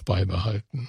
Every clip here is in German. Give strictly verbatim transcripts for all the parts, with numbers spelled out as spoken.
beibehalten.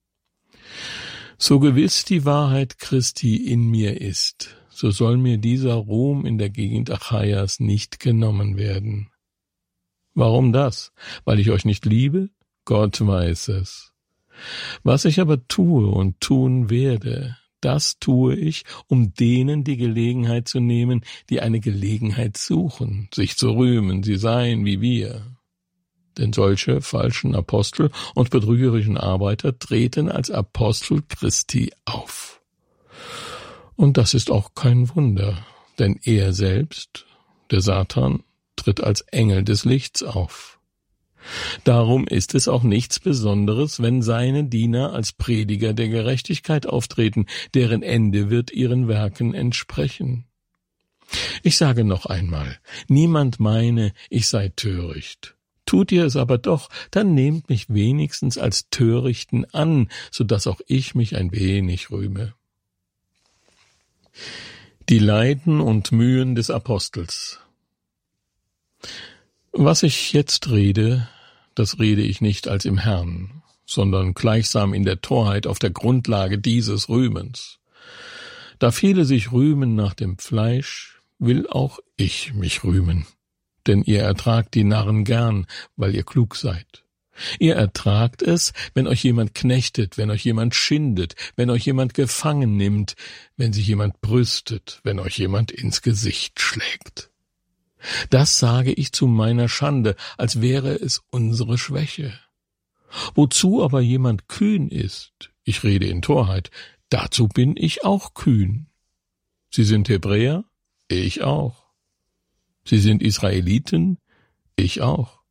So gewiss die Wahrheit Christi in mir ist, so soll mir dieser Ruhm in der Gegend Achaias nicht genommen werden. Warum das? Weil ich euch nicht liebe? Gott weiß es. Was ich aber tue und tun werde, das tue ich, um denen die Gelegenheit zu nehmen, die eine Gelegenheit suchen, sich zu rühmen, sie seien wie wir. Denn solche falschen Apostel und betrügerischen Arbeiter treten als Apostel Christi auf. Und das ist auch kein Wunder, denn er selbst, der Satan, tritt als Engel des Lichts auf. Darum ist es auch nichts Besonderes, wenn seine Diener als Prediger der Gerechtigkeit auftreten, deren Ende wird ihren Werken entsprechen. Ich sage noch einmal, niemand meine, ich sei töricht. Tut ihr es aber doch, dann nehmt mich wenigstens als Törichten an, so dass auch ich mich ein wenig rühme. Die Leiden und Mühen des Apostels. Was ich jetzt rede, das rede ich nicht als im Herrn, sondern gleichsam in der Torheit auf der Grundlage dieses Rühmens. Da viele sich rühmen nach dem Fleisch, will auch ich mich rühmen. Denn ihr ertragt die Narren gern, weil ihr klug seid. Ihr ertragt es, wenn euch jemand knechtet, wenn euch jemand schindet, wenn euch jemand gefangen nimmt, wenn sich jemand brüstet, wenn euch jemand ins Gesicht schlägt. Das sage ich zu meiner Schande, als wäre es unsere Schwäche. Wozu aber jemand kühn ist, ich rede in Torheit, dazu bin ich auch kühn. Sie sind Hebräer? Ich auch. Sie sind Israeliten? Ich auch.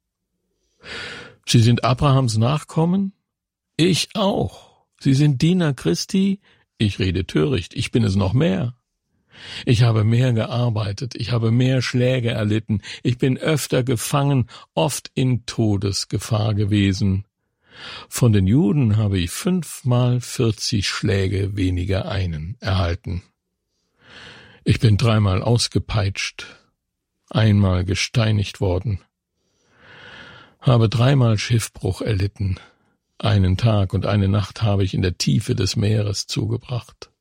Sie sind Abrahams Nachkommen? Ich auch. Sie sind Diener Christi? Ich rede töricht, ich bin es noch mehr. Ich habe mehr gearbeitet, ich habe mehr Schläge erlitten, ich bin öfter gefangen, oft in Todesgefahr gewesen. Von den Juden habe ich fünfmal vierzig Schläge weniger einen erhalten. Ich bin dreimal ausgepeitscht, einmal gesteinigt worden, habe dreimal Schiffbruch erlitten, einen Tag und eine Nacht habe ich in der Tiefe des Meeres zugebracht.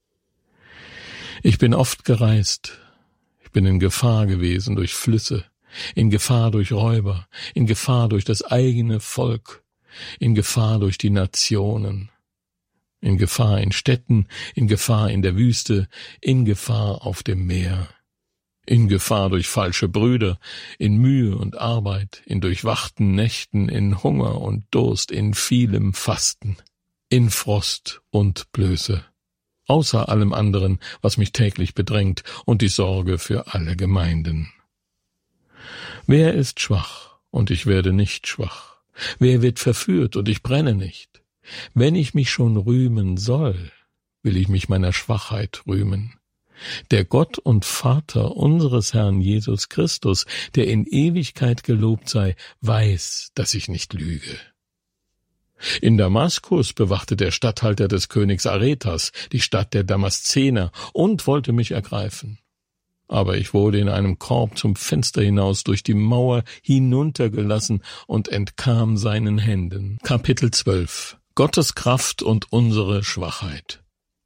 Ich bin oft gereist, ich bin in Gefahr gewesen durch Flüsse, in Gefahr durch Räuber, in Gefahr durch das eigene Volk, in Gefahr durch die Nationen, in Gefahr in Städten, in Gefahr in der Wüste, in Gefahr auf dem Meer, in Gefahr durch falsche Brüder, in Mühe und Arbeit, in durchwachten Nächten, in Hunger und Durst, in vielem Fasten, in Frost und Blöße. Außer allem anderen, was mich täglich bedrängt, und die Sorge für alle Gemeinden. Wer ist schwach, und ich werde nicht schwach? Wer wird verführt, und ich brenne nicht? Wenn ich mich schon rühmen soll, will ich mich meiner Schwachheit rühmen. Der Gott und Vater unseres Herrn Jesus Christus, der in Ewigkeit gelobt sei, weiß, dass ich nicht lüge. In Damaskus bewachte der Statthalter des Königs Aretas die Stadt der Damaszener und wollte mich ergreifen. Aber ich wurde in einem Korb zum Fenster hinaus durch die Mauer hinuntergelassen und entkam seinen Händen. Kapitel zwölf. Gottes Kraft und unsere Schwachheit.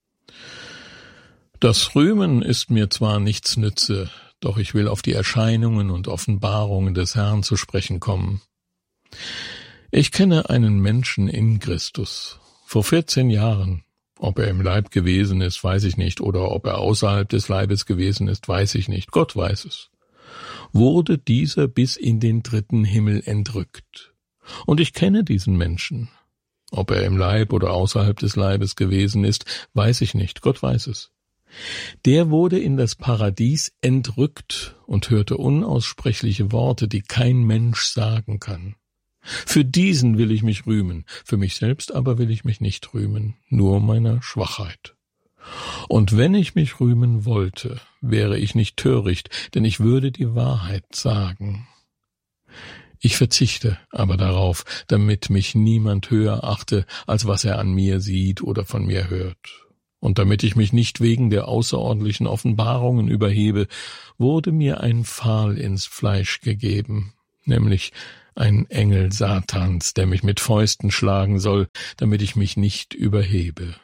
Das Rühmen ist mir zwar nichts nütze, doch ich will auf die Erscheinungen und Offenbarungen des Herrn zu sprechen kommen. Ich kenne einen Menschen in Christus. Vor vierzehn Jahren, ob er im Leib gewesen ist, weiß ich nicht, oder ob er außerhalb des Leibes gewesen ist, weiß ich nicht, Gott weiß es, wurde dieser bis in den dritten Himmel entrückt. Und ich kenne diesen Menschen. Ob er im Leib oder außerhalb des Leibes gewesen ist, weiß ich nicht, Gott weiß es. Der wurde in das Paradies entrückt und hörte unaussprechliche Worte, die kein Mensch sagen kann. Für diesen will ich mich rühmen, für mich selbst aber will ich mich nicht rühmen, nur meiner Schwachheit. Und wenn ich mich rühmen wollte, wäre ich nicht töricht, denn ich würde die Wahrheit sagen. Ich verzichte aber darauf, damit mich niemand höher achte, als was er an mir sieht oder von mir hört. Und damit ich mich nicht wegen der außerordentlichen Offenbarungen überhebe, wurde mir ein Pfahl ins Fleisch gegeben, nämlich ein Engel Satans, der mich mit Fäusten schlagen soll, damit ich mich nicht überhebe.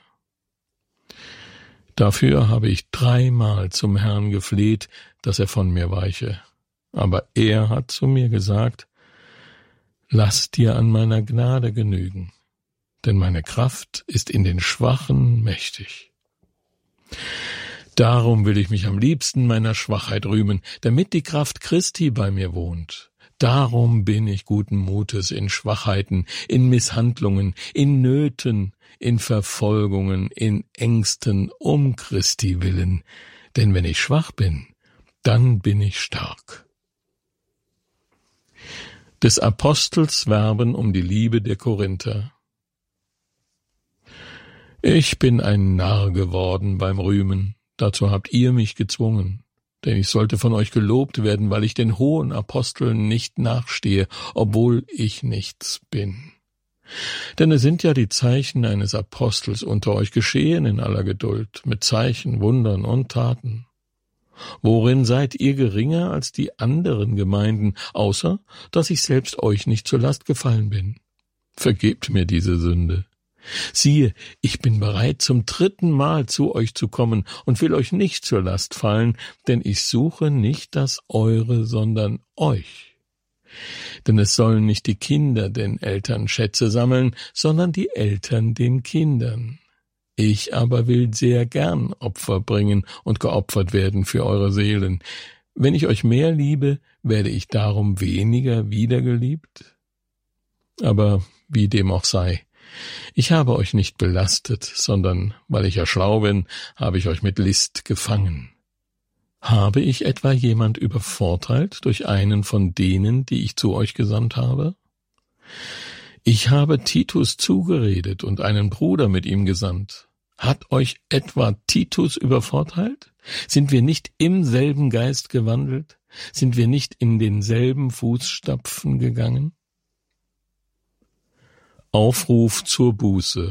Dafür habe ich dreimal zum Herrn gefleht, dass er von mir weiche. Aber er hat zu mir gesagt: Lass dir an meiner Gnade genügen, denn meine Kraft ist in den Schwachen mächtig. Darum will ich mich am liebsten meiner Schwachheit rühmen, damit die Kraft Christi bei mir wohnt. Darum bin ich guten Mutes in Schwachheiten, in Misshandlungen, in Nöten, in Verfolgungen, in Ängsten um Christi willen. Denn wenn ich schwach bin, dann bin ich stark. Des Apostels Werben um die Liebe der Korinther. Ich bin ein Narr geworden beim Rühmen, dazu habt ihr mich gezwungen. Denn ich sollte von euch gelobt werden, weil ich den hohen Aposteln nicht nachstehe, obwohl ich nichts bin. Denn es sind ja die Zeichen eines Apostels unter euch geschehen in aller Geduld, mit Zeichen, Wundern und Taten. Worin seid ihr geringer als die anderen Gemeinden, außer dass ich selbst euch nicht zur Last gefallen bin? Vergebt mir diese Sünde. Siehe, ich bin bereit, zum dritten Mal zu euch zu kommen und will euch nicht zur Last fallen, denn ich suche nicht das Eure, sondern euch. Denn es sollen nicht die Kinder den Eltern Schätze sammeln, sondern die Eltern den Kindern. Ich aber will sehr gern Opfer bringen und geopfert werden für eure Seelen. Wenn ich euch mehr liebe, werde ich darum weniger wiedergeliebt? Aber wie dem auch sei, ich habe euch nicht belastet, sondern, weil ich ja schlau bin, habe ich euch mit List gefangen. Habe ich etwa jemand übervorteilt durch einen von denen, die ich zu euch gesandt habe? Ich habe Titus zugeredet und einen Bruder mit ihm gesandt. Hat euch etwa Titus übervorteilt? Sind wir nicht im selben Geist gewandelt? Sind wir nicht in denselben Fußstapfen gegangen? Aufruf zur Buße.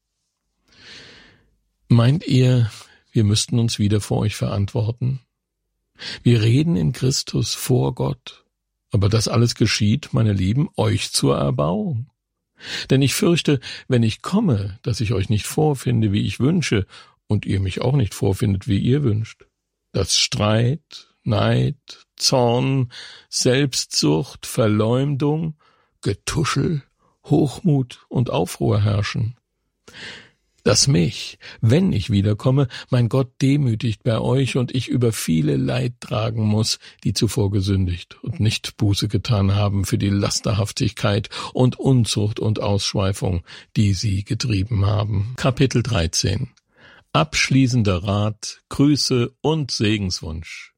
Meint ihr, wir müssten uns wieder vor euch verantworten? Wir reden in Christus vor Gott, aber das alles geschieht, meine Lieben, euch zur Erbauung. Denn ich fürchte, wenn ich komme, dass ich euch nicht vorfinde, wie ich wünsche, und ihr mich auch nicht vorfindet, wie ihr wünscht. Dass Streit, Neid, Zorn, Selbstsucht, Verleumdung, Getuschel, Hochmut und Aufruhr herrschen. Dass mich, wenn ich wiederkomme, mein Gott demütigt bei euch und ich über viele Leid tragen muss, die zuvor gesündigt und nicht Buße getan haben für die Lasterhaftigkeit und Unzucht und Ausschweifung, die sie getrieben haben. Kapitel dreizehn. Abschließender Rat, Grüße und Segenswunsch.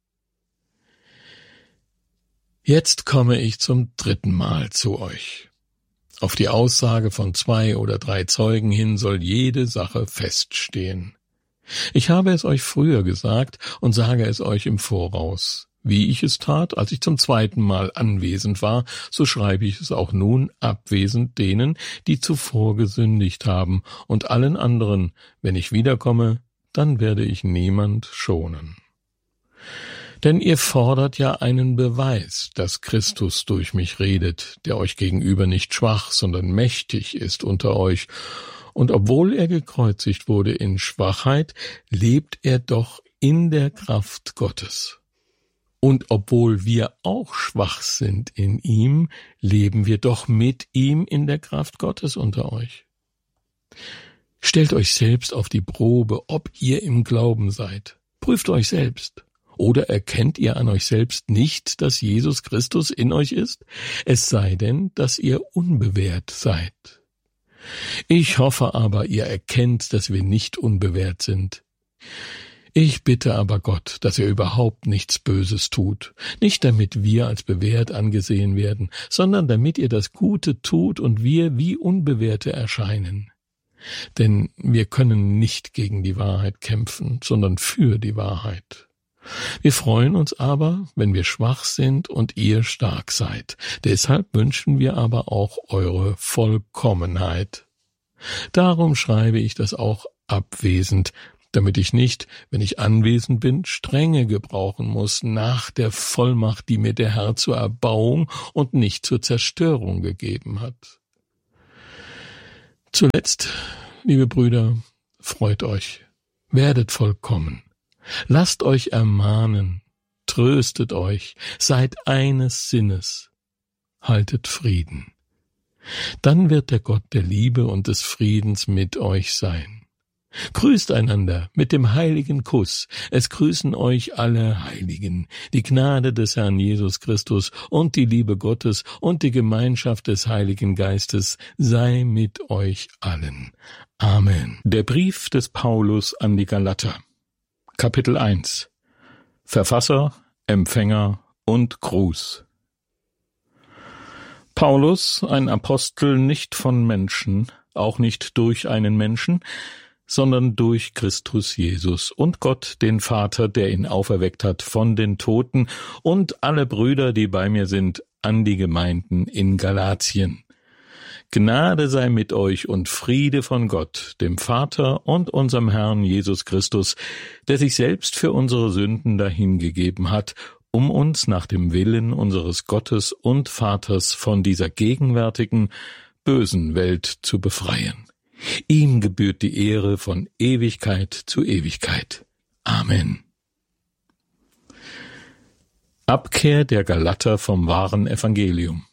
Jetzt komme ich zum dritten Mal zu euch. Auf die Aussage von zwei oder drei Zeugen hin soll jede Sache feststehen. Ich habe es euch früher gesagt und sage es euch im Voraus. Wie ich es tat, als ich zum zweiten Mal anwesend war, so schreibe ich es auch nun abwesend denen, die zuvor gesündigt haben, und allen anderen, wenn ich wiederkomme, dann werde ich niemand schonen. Denn ihr fordert ja einen Beweis, dass Christus durch mich redet, der euch gegenüber nicht schwach, sondern mächtig ist unter euch. Und obwohl er gekreuzigt wurde in Schwachheit, lebt er doch in der Kraft Gottes. Und obwohl wir auch schwach sind in ihm, leben wir doch mit ihm in der Kraft Gottes unter euch. Stellt euch selbst auf die Probe, ob ihr im Glauben seid. Prüft euch selbst. Oder erkennt ihr an euch selbst nicht, dass Jesus Christus in euch ist? Es sei denn, dass ihr unbewehrt seid. Ich hoffe aber, ihr erkennt, dass wir nicht unbewehrt sind. Ich bitte aber Gott, dass er überhaupt nichts Böses tut, nicht damit wir als bewährt angesehen werden, sondern damit ihr das Gute tut und wir wie Unbewährte erscheinen. Denn wir können nicht gegen die Wahrheit kämpfen, sondern für die Wahrheit. Wir freuen uns aber, wenn wir schwach sind und ihr stark seid. Deshalb wünschen wir aber auch eure Vollkommenheit. Darum schreibe ich das auch abwesend, damit ich nicht, wenn ich anwesend bin, Strenge gebrauchen muss nach der Vollmacht, die mir der Herr zur Erbauung und nicht zur Zerstörung gegeben hat. Zuletzt, liebe Brüder, freut euch, werdet vollkommen, lasst euch ermahnen, tröstet euch, seid eines Sinnes, haltet Frieden. Dann wird der Gott der Liebe und des Friedens mit euch sein. Grüßt einander mit dem heiligen Kuss. Es grüßen euch alle Heiligen. Die Gnade des Herrn Jesus Christus und die Liebe Gottes und die Gemeinschaft des Heiligen Geistes sei mit euch allen. Amen. Der Brief des Paulus an die Galater. Kapitel eins. Verfasser, Empfänger und Gruß. Paulus, ein Apostel nicht von Menschen, auch nicht durch einen Menschen, sondern durch Christus Jesus und Gott, den Vater, der ihn auferweckt hat von den Toten, und alle Brüder, die bei mir sind, an die Gemeinden in Galatien. Gnade sei mit euch und Friede von Gott, dem Vater und unserem Herrn Jesus Christus, der sich selbst für unsere Sünden dahingegeben hat, um uns nach dem Willen unseres Gottes und Vaters von dieser gegenwärtigen, bösen Welt zu befreien. Ihm gebührt die Ehre von Ewigkeit zu Ewigkeit. Amen. Abkehr der Galater vom wahren Evangelium.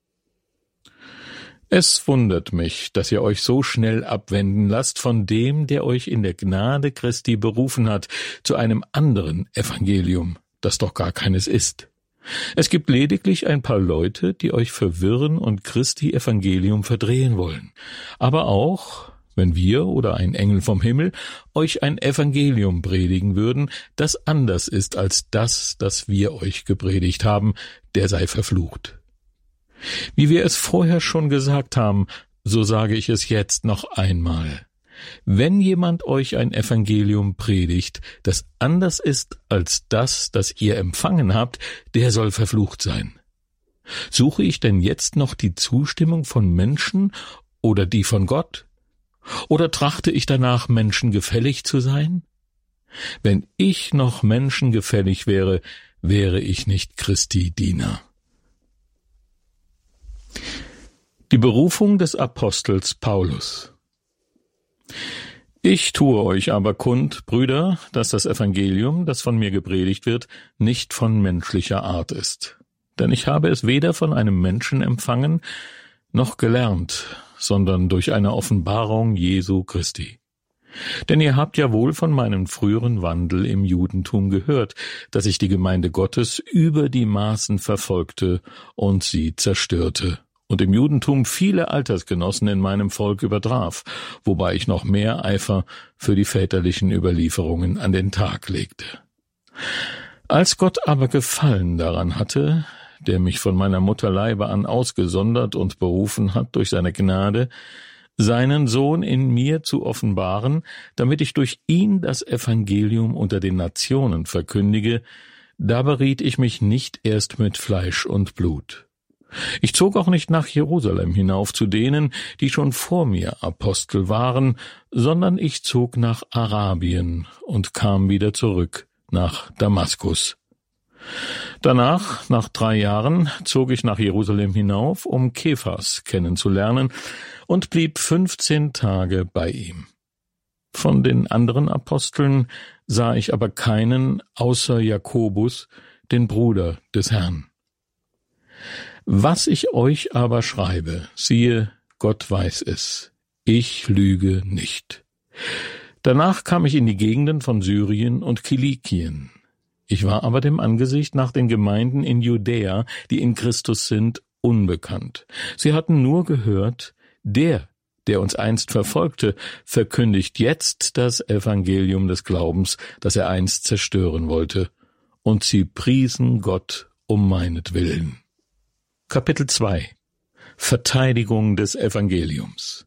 Es wundert mich, dass ihr euch so schnell abwenden lasst von dem, der euch in der Gnade Christi berufen hat, zu einem anderen Evangelium, das doch gar keines ist. Es gibt lediglich ein paar Leute, die euch verwirren und Christi Evangelium verdrehen wollen. Aber auch, wenn wir oder ein Engel vom Himmel euch ein Evangelium predigen würden, das anders ist als das, das wir euch gepredigt haben, der sei verflucht. Wie wir es vorher schon gesagt haben, so sage ich es jetzt noch einmal. Wenn jemand euch ein Evangelium predigt, das anders ist als das, das ihr empfangen habt, der soll verflucht sein. Suche ich denn jetzt noch die Zustimmung von Menschen oder die von Gott? Oder trachte ich danach, Menschen gefällig zu sein? Wenn ich noch Menschen gefällig wäre, wäre ich nicht Christi Diener. Die Berufung des Apostels Paulus. Ich tue euch aber kund, Brüder, dass das Evangelium, das von mir gepredigt wird, nicht von menschlicher Art ist. Denn ich habe es weder von einem Menschen empfangen, noch gelernt, sondern durch eine Offenbarung Jesu Christi. Denn ihr habt ja wohl von meinem früheren Wandel im Judentum gehört, dass ich die Gemeinde Gottes über die Maßen verfolgte und sie zerstörte. Und im Judentum viele Altersgenossen in meinem Volk übertraf, wobei ich noch mehr Eifer für die väterlichen Überlieferungen an den Tag legte. Als Gott aber Gefallen daran hatte, der mich von meiner Mutterleibe an ausgesondert und berufen hat durch seine Gnade, seinen Sohn in mir zu offenbaren, damit ich durch ihn das Evangelium unter den Nationen verkündige, da beriet ich mich nicht erst mit Fleisch und Blut. Ich zog auch nicht nach Jerusalem hinauf zu denen, die schon vor mir Apostel waren, sondern ich zog nach Arabien und kam wieder zurück nach Damaskus. Danach, nach drei Jahren, zog ich nach Jerusalem hinauf, um Kephas kennenzulernen, und blieb fünfzehn Tage bei ihm. Von den anderen Aposteln sah ich aber keinen außer Jakobus, den Bruder des Herrn. Was ich euch aber schreibe, siehe, Gott weiß es, ich lüge nicht. Danach kam ich in die Gegenden von Syrien und Kilikien. Ich war aber dem Angesicht nach den Gemeinden in Judäa, die in Christus sind, unbekannt. Sie hatten nur gehört, der, der uns einst verfolgte, verkündigt jetzt das Evangelium des Glaubens, das er einst zerstören wollte. Und sie priesen Gott um meinetwillen. Kapitel zwei. Verteidigung des Evangeliums.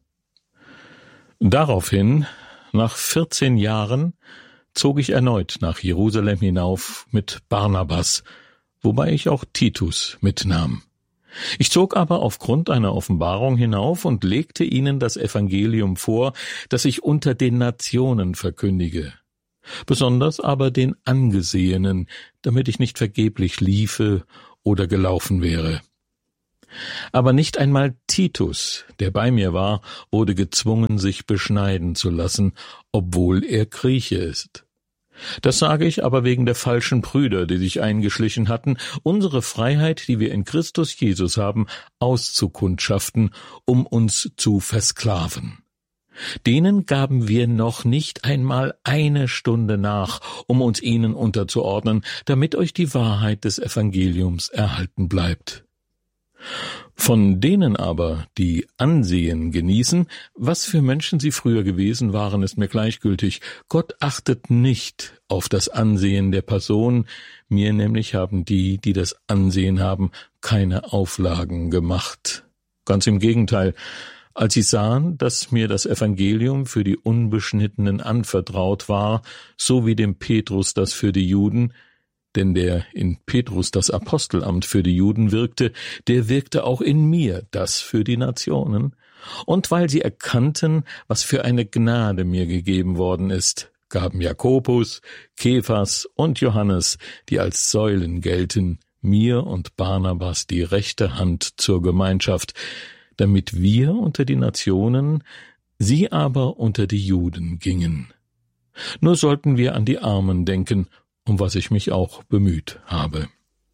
Daraufhin, nach vierzehn Jahren, zog ich erneut nach Jerusalem hinauf mit Barnabas, wobei ich auch Titus mitnahm. Ich zog aber aufgrund einer Offenbarung hinauf und legte ihnen das Evangelium vor, das ich unter den Nationen verkündige, besonders aber den Angesehenen, damit ich nicht vergeblich liefe oder gelaufen wäre. Aber nicht einmal Titus, der bei mir war, wurde gezwungen, sich beschneiden zu lassen, obwohl er Grieche ist. Das sage ich aber wegen der falschen Brüder, die sich eingeschlichen hatten, unsere Freiheit, die wir in Christus Jesus haben, auszukundschaften, um uns zu versklaven. Denen gaben wir noch nicht einmal eine Stunde nach, um uns ihnen unterzuordnen, damit euch die Wahrheit des Evangeliums erhalten bleibt. Von denen aber, die Ansehen genießen, was für Menschen sie früher gewesen waren, ist mir gleichgültig. Gott achtet nicht auf das Ansehen der Person, mir nämlich haben die, die das Ansehen haben, keine Auflagen gemacht. Ganz im Gegenteil, als sie sahen, dass mir das Evangelium für die Unbeschnittenen anvertraut war, so wie dem Petrus das für die Juden, denn der in Petrus das Apostelamt für die Juden wirkte, der wirkte auch in mir das für die Nationen. Und weil sie erkannten, was für eine Gnade mir gegeben worden ist, gaben Jakobus, Kephas und Johannes, die als Säulen gelten, mir und Barnabas die rechte Hand zur Gemeinschaft, damit wir unter die Nationen, sie aber unter die Juden gingen. Nur sollten wir an die Armen denken, um was ich mich auch bemüht habe.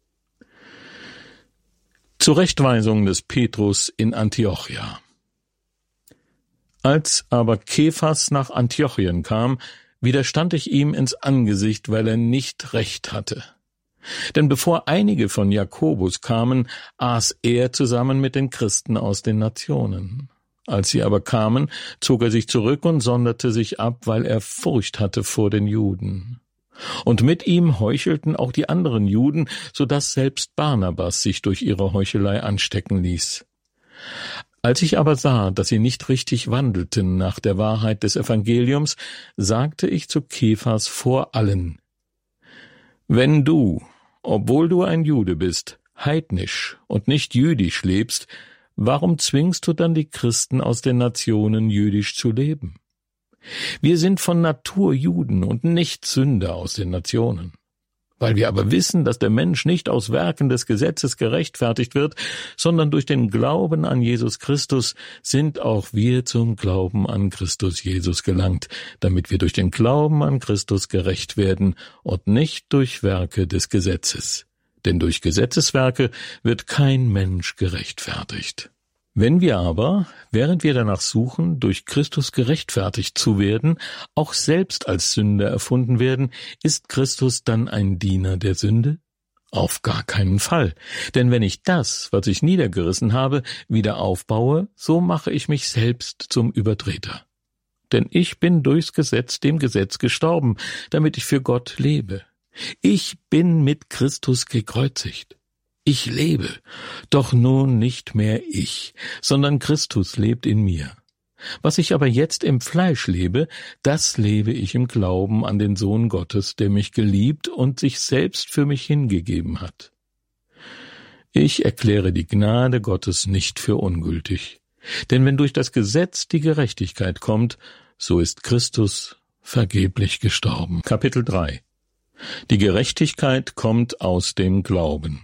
Zurechtweisung des Petrus in Antiochia. Als aber Kephas nach Antiochien kam, widerstand ich ihm ins Angesicht, weil er nicht recht hatte. Denn bevor einige von Jakobus kamen, aß er zusammen mit den Christen aus den Nationen. Als sie aber kamen, zog er sich zurück und sonderte sich ab, weil er Furcht hatte vor den Juden. Und mit ihm heuchelten auch die anderen Juden, so dass selbst Barnabas sich durch ihre Heuchelei anstecken ließ. Als ich aber sah, dass sie nicht richtig wandelten nach der Wahrheit des Evangeliums, sagte ich zu Kephas vor allen: Wenn du, obwohl du ein Jude bist, heidnisch und nicht jüdisch lebst, warum zwingst du dann die Christen aus den Nationen, jüdisch zu leben? Wir sind von Natur Juden und nicht Sünder aus den Nationen. Weil wir aber wissen, dass der Mensch nicht aus Werken des Gesetzes gerechtfertigt wird, sondern durch den Glauben an Jesus Christus, sind auch wir zum Glauben an Christus Jesus gelangt, damit wir durch den Glauben an Christus gerecht werden und nicht durch Werke des Gesetzes. Denn durch Gesetzeswerke wird kein Mensch gerechtfertigt. Wenn wir aber, während wir danach suchen, durch Christus gerechtfertigt zu werden, auch selbst als Sünder erfunden werden, ist Christus dann ein Diener der Sünde? Auf gar keinen Fall. Denn wenn ich das, was ich niedergerissen habe, wieder aufbaue, so mache ich mich selbst zum Übertreter. Denn ich bin durchs Gesetz dem Gesetz gestorben, damit ich für Gott lebe. Ich bin mit Christus gekreuzigt. Ich lebe, doch nun nicht mehr ich, sondern Christus lebt in mir. Was ich aber jetzt im Fleisch lebe, das lebe ich im Glauben an den Sohn Gottes, der mich geliebt und sich selbst für mich hingegeben hat. Ich erkläre die Gnade Gottes nicht für ungültig, denn wenn durch das Gesetz die Gerechtigkeit kommt, so ist Christus vergeblich gestorben. Kapitel drei. Die Gerechtigkeit kommt aus dem Glauben.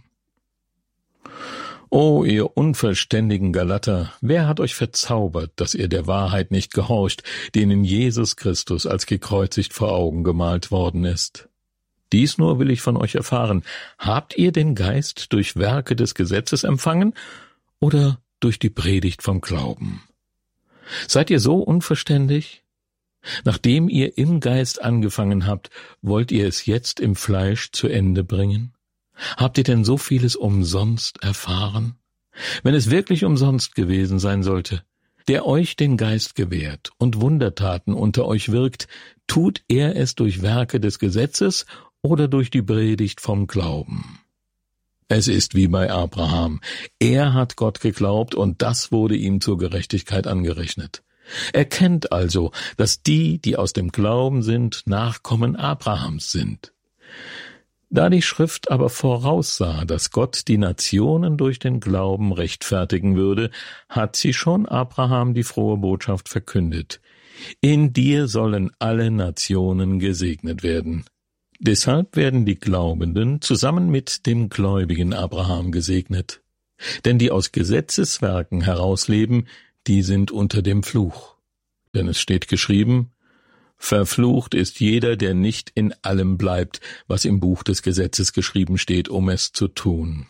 O ihr unverständigen Galater, wer hat euch verzaubert, dass ihr der Wahrheit nicht gehorcht, denen Jesus Christus als gekreuzigt vor Augen gemalt worden ist? Dies nur will ich von euch erfahren: Habt ihr den Geist durch Werke des Gesetzes empfangen oder durch die Predigt vom Glauben? Seid ihr so unverständig? Nachdem ihr im Geist angefangen habt, wollt ihr es jetzt im Fleisch zu Ende bringen? Habt ihr denn so vieles umsonst erfahren? Wenn es wirklich umsonst gewesen sein sollte, der euch den Geist gewährt und Wundertaten unter euch wirkt, tut er es durch Werke des Gesetzes oder durch die Predigt vom Glauben? Es ist wie bei Abraham. Er hat Gott geglaubt und das wurde ihm zur Gerechtigkeit angerechnet. Erkennt also, dass die, die aus dem Glauben sind, Nachkommen Abrahams sind. Da die Schrift aber voraussah, dass Gott die Nationen durch den Glauben rechtfertigen würde, hat sie schon Abraham die frohe Botschaft verkündet: In dir sollen alle Nationen gesegnet werden. Deshalb werden die Glaubenden zusammen mit dem gläubigen Abraham gesegnet. Denn die aus Gesetzeswerken herausleben, die sind unter dem Fluch. Denn es steht geschrieben: Verflucht ist jeder, der nicht in allem bleibt, was im Buch des Gesetzes geschrieben steht, um es zu tun.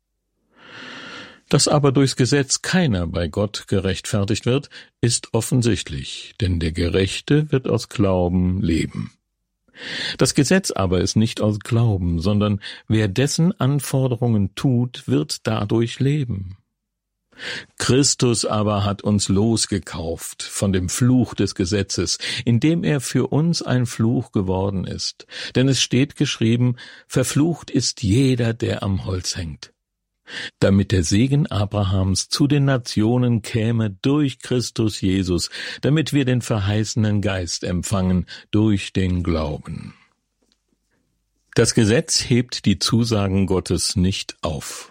Dass aber durchs Gesetz keiner bei Gott gerechtfertigt wird, ist offensichtlich, denn der Gerechte wird aus Glauben leben. Das Gesetz aber ist nicht aus Glauben, sondern wer dessen Anforderungen tut, wird dadurch leben. Christus aber hat uns losgekauft von dem Fluch des Gesetzes, indem er für uns ein Fluch geworden ist. Denn es steht geschrieben: Verflucht ist jeder, der am Holz hängt. Damit der Segen Abrahams zu den Nationen käme durch Christus Jesus, damit wir den verheißenen Geist empfangen durch den Glauben. Das Gesetz hebt die Zusagen Gottes nicht auf.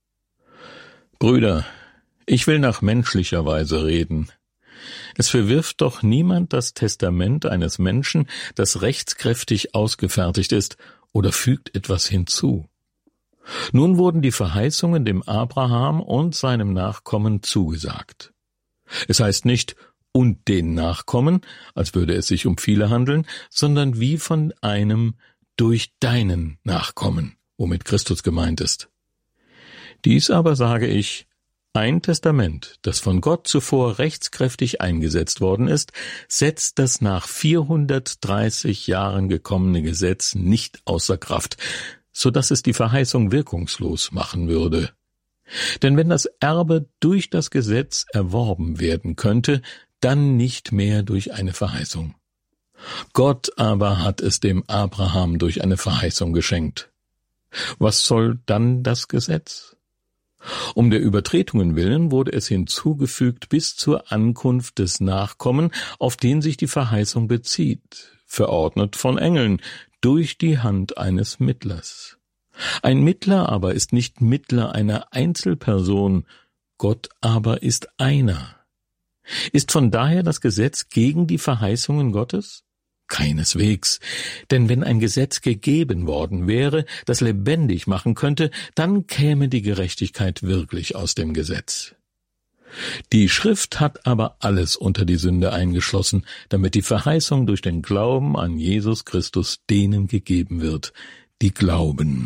Brüder, ich will nach menschlicher Weise reden. Es verwirft doch niemand das Testament eines Menschen, das rechtskräftig ausgefertigt ist, oder fügt etwas hinzu. Nun wurden die Verheißungen dem Abraham und seinem Nachkommen zugesagt. Es heißt nicht »und den Nachkommen«, als würde es sich um viele handeln, sondern wie von einem »durch deinen Nachkommen«, womit Christus gemeint ist. Dies aber sage ich: Ein Testament, das von Gott zuvor rechtskräftig eingesetzt worden ist, setzt das nach vierhundertdreißig Jahren gekommene Gesetz nicht außer Kraft, so dass es die Verheißung wirkungslos machen würde. Denn wenn das Erbe durch das Gesetz erworben werden könnte, dann nicht mehr durch eine Verheißung. Gott aber hat es dem Abraham durch eine Verheißung geschenkt. Was soll dann das Gesetz? Um der Übertretungen willen wurde es hinzugefügt bis zur Ankunft des Nachkommen, auf den sich die Verheißung bezieht, verordnet von Engeln, durch die Hand eines Mittlers. Ein Mittler aber ist nicht Mittler einer Einzelperson, Gott aber ist einer. Ist von daher das Gesetz gegen die Verheißungen Gottes? Keineswegs, denn wenn ein Gesetz gegeben worden wäre, das lebendig machen könnte, dann käme die Gerechtigkeit wirklich aus dem Gesetz. Die Schrift hat aber alles unter die Sünde eingeschlossen, damit die Verheißung durch den Glauben an Jesus Christus denen gegeben wird, die glauben.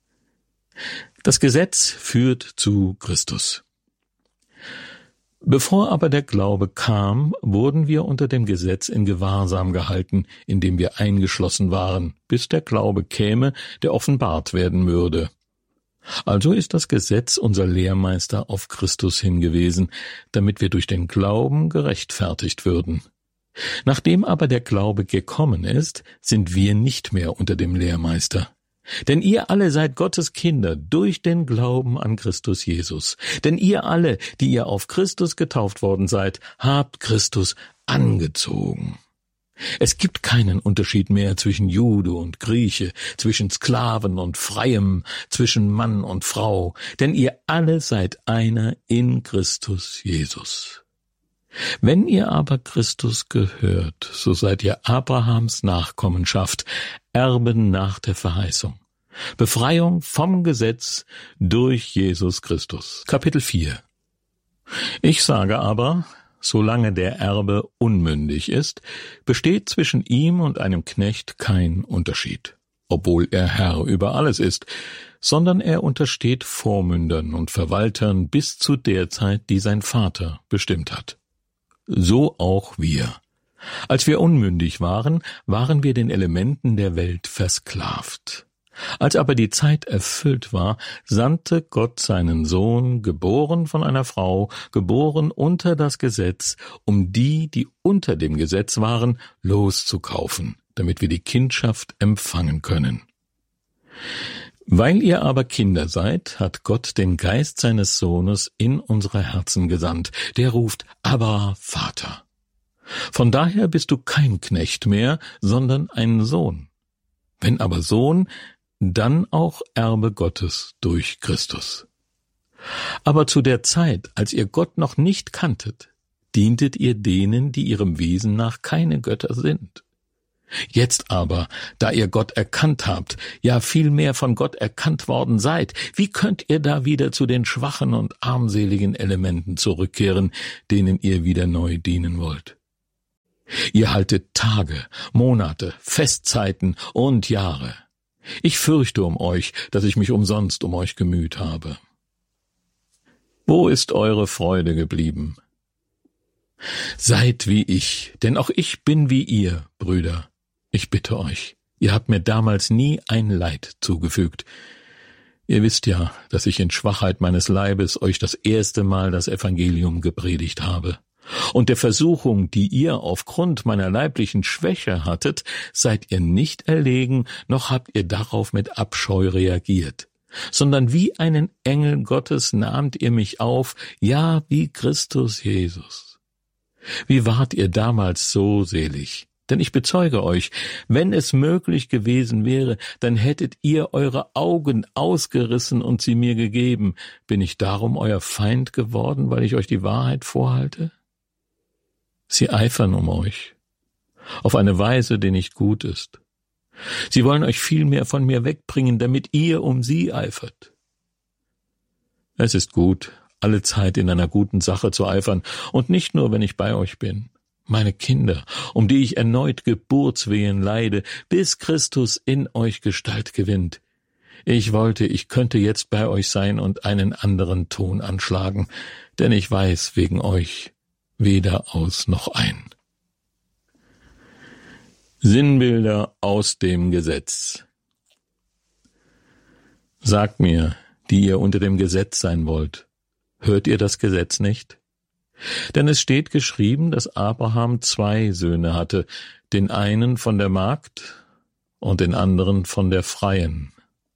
Das Gesetz führt zu Christus. Bevor aber der Glaube kam, wurden wir unter dem Gesetz in Gewahrsam gehalten, in dem wir eingeschlossen waren, bis der Glaube käme, der offenbart werden würde. Also ist das Gesetz unser Lehrmeister auf Christus hingewiesen, damit wir durch den Glauben gerechtfertigt würden. Nachdem aber der Glaube gekommen ist, sind wir nicht mehr unter dem Lehrmeister. Denn ihr alle seid Gottes Kinder durch den Glauben an Christus Jesus. Denn ihr alle, die ihr auf Christus getauft worden seid, habt Christus angezogen. Es gibt keinen Unterschied mehr zwischen Jude und Grieche, zwischen Sklaven und Freiem, zwischen Mann und Frau, denn ihr alle seid einer in Christus Jesus. Wenn ihr aber Christus gehört, so seid ihr Abrahams Nachkommenschaft, Erben nach der Verheißung. Befreiung vom Gesetz durch Jesus Christus. Kapitel vier. Ich sage aber, solange der Erbe unmündig ist, besteht zwischen ihm und einem Knecht kein Unterschied, obwohl er Herr über alles ist, sondern er untersteht Vormündern und Verwaltern bis zu der Zeit, die sein Vater bestimmt hat. So auch wir. Als wir unmündig waren, waren wir den Elementen der Welt versklavt. Als aber die Zeit erfüllt war, sandte Gott seinen Sohn, geboren von einer Frau, geboren unter das Gesetz, um die, die unter dem Gesetz waren, loszukaufen, damit wir die Kindschaft empfangen können. Weil ihr aber Kinder seid, hat Gott den Geist seines Sohnes in unsere Herzen gesandt, der ruft, Abba, Vater. Von daher bist du kein Knecht mehr, sondern ein Sohn. Wenn aber Sohn, dann auch Erbe Gottes durch Christus. Aber zu der Zeit, als ihr Gott noch nicht kanntet, dientet ihr denen, die ihrem Wesen nach keine Götter sind. Jetzt aber, da ihr Gott erkannt habt, ja vielmehr von Gott erkannt worden seid, wie könnt ihr da wieder zu den schwachen und armseligen Elementen zurückkehren, denen ihr wieder neu dienen wollt? Ihr haltet Tage, Monate, Festzeiten und Jahre. Ich fürchte um euch, dass ich mich umsonst um euch gemüht habe. Wo ist eure Freude geblieben? Seid wie ich, denn auch ich bin wie ihr, Brüder. Ich bitte euch, ihr habt mir damals nie ein Leid zugefügt. Ihr wisst ja, dass ich in Schwachheit meines Leibes euch das erste Mal das Evangelium gepredigt habe. Und der Versuchung, die ihr aufgrund meiner leiblichen Schwäche hattet, seid ihr nicht erlegen, noch habt ihr darauf mit Abscheu reagiert. Sondern wie einen Engel Gottes nahmt ihr mich auf, ja, wie Christus Jesus. Wie wart ihr damals so selig? Denn ich bezeuge euch, wenn es möglich gewesen wäre, dann hättet ihr eure Augen ausgerissen und sie mir gegeben. Bin ich darum euer Feind geworden, weil ich euch die Wahrheit vorhalte? Sie eifern um euch, auf eine Weise, die nicht gut ist. Sie wollen euch vielmehr von mir wegbringen, damit ihr um sie eifert. Es ist gut, alle Zeit in einer guten Sache zu eifern, und nicht nur, wenn ich bei euch bin. Meine Kinder, um die ich erneut Geburtswehen leide, bis Christus in euch Gestalt gewinnt. Ich wollte, ich könnte jetzt bei euch sein und einen anderen Ton anschlagen, denn ich weiß wegen euch weder aus noch ein. Sinnbilder aus dem Gesetz. Sagt mir, die ihr unter dem Gesetz sein wollt, hört ihr das Gesetz nicht? Denn es steht geschrieben, dass Abraham zwei Söhne hatte, den einen von der Magd und den anderen von der Freien.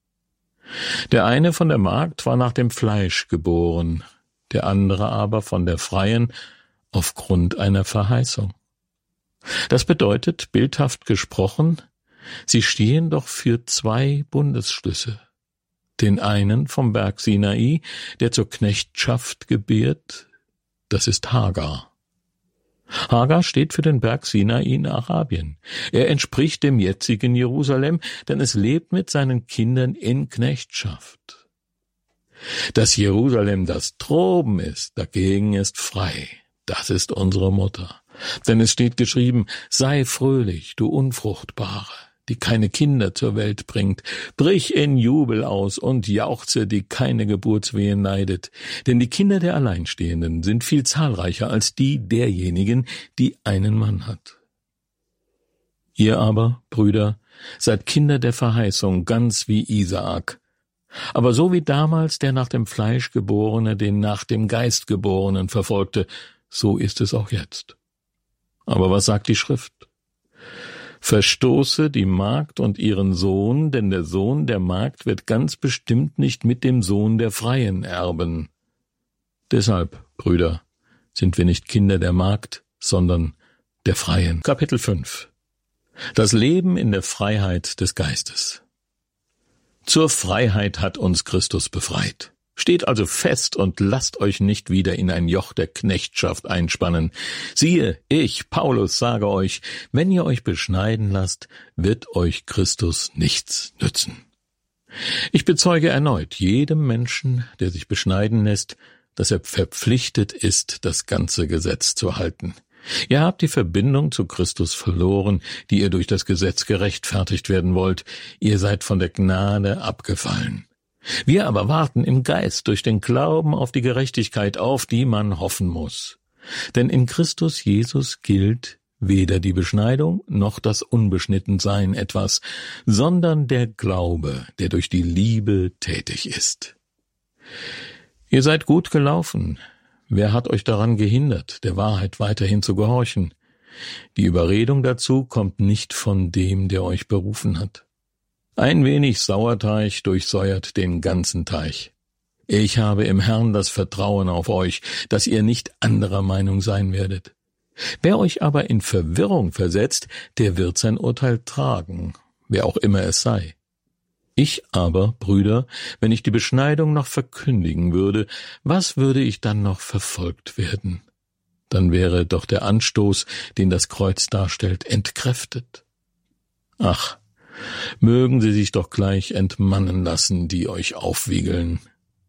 Der eine von der Magd war nach dem Fleisch geboren, der andere aber von der Freien aufgrund einer Verheißung. Das bedeutet, bildhaft gesprochen, sie stehen doch für zwei Bundesschlüsse. Den einen vom Berg Sinai, der zur Knechtschaft gebiert, das ist Hagar. Hagar steht für den Berg Sinai in Arabien. Er entspricht dem jetzigen Jerusalem, denn es lebt mit seinen Kindern in Knechtschaft. Das Jerusalem, das droben ist, dagegen ist frei. Das ist unsere Mutter. Denn es steht geschrieben, sei fröhlich, du Unfruchtbare, die keine Kinder zur Welt bringt. Brich in Jubel aus und jauchze, die keine Geburtswehen leidet. Denn die Kinder der Alleinstehenden sind viel zahlreicher als die derjenigen, die einen Mann hat. Ihr aber, Brüder, seid Kinder der Verheißung, ganz wie Isaak. Aber so wie damals der nach dem Fleisch Geborene den nach dem Geist Geborenen verfolgte, so ist es auch jetzt. Aber was sagt die Schrift? Verstoße die Magd und ihren Sohn, denn der Sohn der Magd wird ganz bestimmt nicht mit dem Sohn der Freien erben. Deshalb, Brüder, sind wir nicht Kinder der Magd, sondern der Freien. Kapitel fünf. Das Leben in der Freiheit des Geistes. Zur Freiheit hat uns Christus befreit. Steht also fest und lasst euch nicht wieder in ein Joch der Knechtschaft einspannen. Siehe, ich, Paulus, sage euch, wenn ihr euch beschneiden lasst, wird euch Christus nichts nützen. Ich bezeuge erneut jedem Menschen, der sich beschneiden lässt, dass er verpflichtet ist, das ganze Gesetz zu halten. Ihr habt die Verbindung zu Christus verloren, die ihr durch das Gesetz gerechtfertigt werden wollt. Ihr seid von der Gnade abgefallen. Wir aber warten im Geist durch den Glauben auf die Gerechtigkeit, auf die man hoffen muss. Denn in Christus Jesus gilt weder die Beschneidung noch das Unbeschnittensein etwas, sondern der Glaube, der durch die Liebe tätig ist. Ihr seid gut gelaufen. Wer hat euch daran gehindert, der Wahrheit weiterhin zu gehorchen? Die Überredung dazu kommt nicht von dem, der euch berufen hat. Ein wenig Sauerteig durchsäuert den ganzen Teich. Ich habe im Herrn das Vertrauen auf euch, dass ihr nicht anderer Meinung sein werdet. Wer euch aber in Verwirrung versetzt, der wird sein Urteil tragen, wer auch immer es sei. Ich aber, Brüder, wenn ich die Beschneidung noch verkündigen würde, was würde ich dann noch verfolgt werden? Dann wäre doch der Anstoß, den das Kreuz darstellt, entkräftet. Ach, mögen sie sich doch gleich entmannen lassen, die euch aufwiegeln.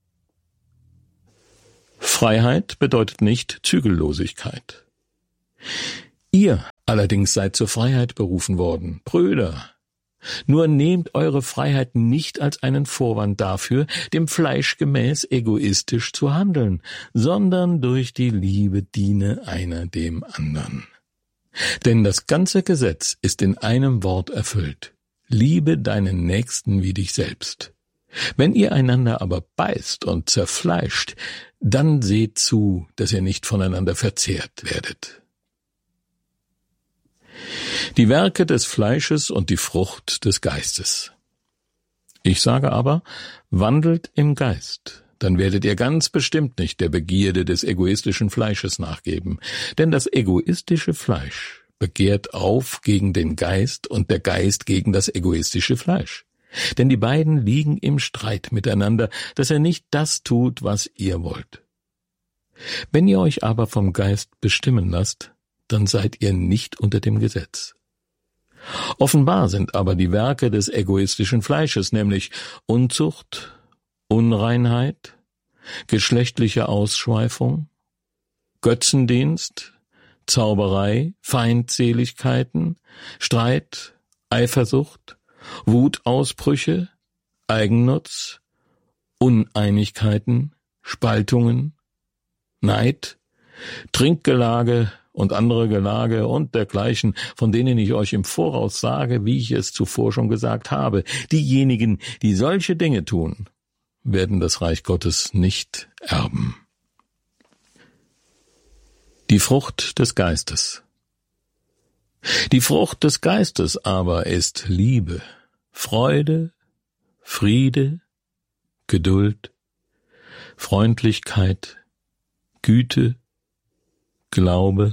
Freiheit bedeutet nicht Zügellosigkeit. Ihr allerdings seid zur Freiheit berufen worden, Brüder. Nur nehmt eure Freiheit nicht als einen Vorwand dafür, dem Fleisch gemäß egoistisch zu handeln, sondern durch die Liebe diene einer dem anderen. Denn das ganze Gesetz ist in einem Wort erfüllt: Liebe deinen Nächsten wie dich selbst. Wenn ihr einander aber beißt und zerfleischt, dann seht zu, dass ihr nicht voneinander verzehrt werdet. Die Werke des Fleisches und die Frucht des Geistes. Ich sage aber, wandelt im Geist, dann werdet ihr ganz bestimmt nicht der Begierde des egoistischen Fleisches nachgeben, denn das egoistische Fleisch begehrt auf gegen den Geist und der Geist gegen das egoistische Fleisch. Denn die beiden liegen im Streit miteinander, dass er nicht das tut, was ihr wollt. Wenn ihr euch aber vom Geist bestimmen lasst, dann seid ihr nicht unter dem Gesetz. Offenbar sind aber die Werke des egoistischen Fleisches, nämlich Unzucht, Unreinheit, geschlechtliche Ausschweifung, Götzendienst, Zauberei, Feindseligkeiten, Streit, Eifersucht, Wutausbrüche, Eigennutz, Uneinigkeiten, Spaltungen, Neid, Trinkgelage und andere Gelage und dergleichen, von denen ich euch im Voraus sage, wie ich es zuvor schon gesagt habe. Diejenigen, die solche Dinge tun, werden das Reich Gottes nicht erben. Die Frucht des Geistes. Die Frucht des Geistes aber ist Liebe, Freude, Friede, Geduld, Freundlichkeit, Güte, Glaube,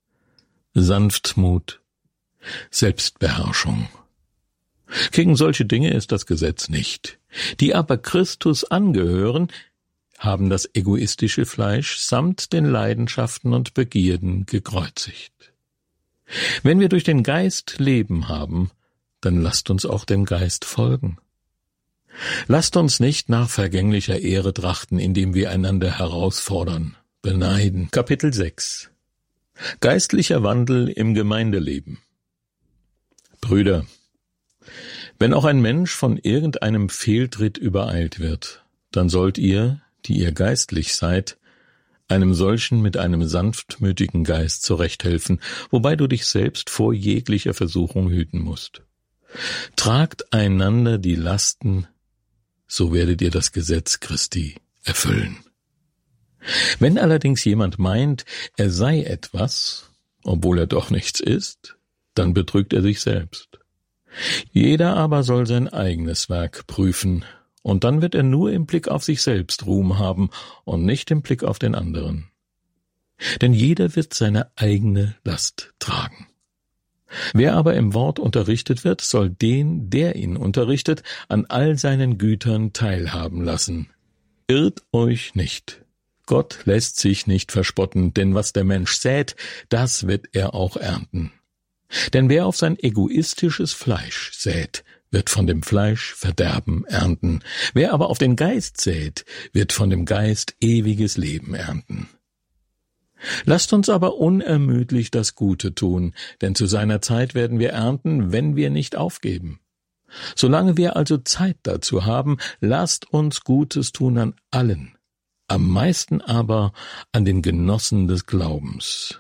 Sanftmut, Selbstbeherrschung. Gegen solche Dinge ist das Gesetz nicht. Die aber Christus angehören, haben das egoistische Fleisch samt den Leidenschaften und Begierden gekreuzigt. Wenn wir durch den Geist Leben haben, dann lasst uns auch dem Geist folgen. Lasst uns nicht nach vergänglicher Ehre trachten, indem wir einander herausfordern, beneiden. Kapitel sechs. Geistlicher Wandel im Gemeindeleben. Brüder, wenn auch ein Mensch von irgendeinem Fehltritt übereilt wird, dann sollt ihr, die ihr geistlich seid, einem solchen mit einem sanftmütigen Geist zurechthelfen, wobei du dich selbst vor jeglicher Versuchung hüten musst. Tragt einander die Lasten, so werdet ihr das Gesetz Christi erfüllen. Wenn allerdings jemand meint, er sei etwas, obwohl er doch nichts ist, dann betrügt er sich selbst. Jeder aber soll sein eigenes Werk prüfen, und dann wird er nur im Blick auf sich selbst Ruhm haben und nicht im Blick auf den anderen. Denn jeder wird seine eigene Last tragen. Wer aber im Wort unterrichtet wird, soll den, der ihn unterrichtet, an all seinen Gütern teilhaben lassen. Irrt euch nicht. Gott lässt sich nicht verspotten, denn was der Mensch sät, das wird er auch ernten. Denn wer auf sein egoistisches Fleisch sät, wird von dem Fleisch Verderben ernten. Wer aber auf den Geist sät, wird von dem Geist ewiges Leben ernten. Lasst uns aber unermüdlich das Gute tun, denn zu seiner Zeit werden wir ernten, wenn wir nicht aufgeben. Solange wir also Zeit dazu haben, lasst uns Gutes tun an allen, am meisten aber an den Genossen des Glaubens.